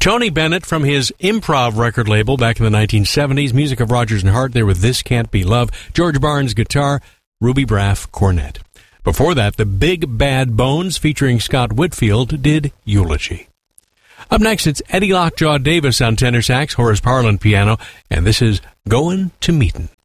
Tony Bennett from his Improv record label back in the 1970s. Music of Rodgers and Hart there with This Can't Be Love. George Barnes guitar, Ruby Braff cornet. Before that, the Big Bad Bones featuring Scott Whitfield did Eulogy. Up next, it's Eddie Lockjaw Davis on tenor sax, Horace Parlan piano, and this is Goin' to Meetin'.